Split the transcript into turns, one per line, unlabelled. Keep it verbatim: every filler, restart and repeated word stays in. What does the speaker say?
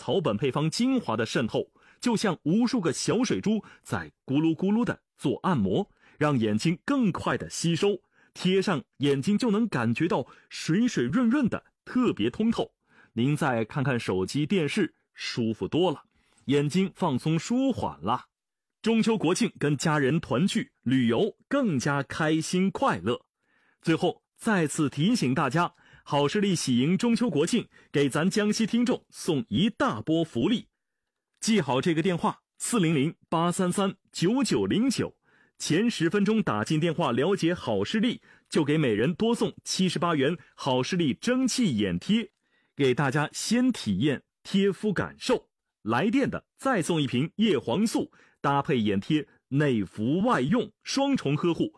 草本配方精华的渗透，就像无数个小水珠在咕噜咕噜的做按摩，让眼睛更快的吸收，贴上眼睛就能感觉到水水润润的，特别通透。您再看看手机电视，舒服多了，眼睛放松舒缓了。中秋国庆跟家人团聚旅游更加开心快乐。最后再次提醒大家，好视力喜迎中秋国庆，给咱江西听众送一大波福利。记好这个电话四零零八三三九九零九，前十分钟打进电话了解好视力，就给每人多送七十八元好视力蒸汽眼贴，给大家先体验贴肤感受。来电的再送一瓶叶黄素，搭配眼贴，内服外用，双重呵护，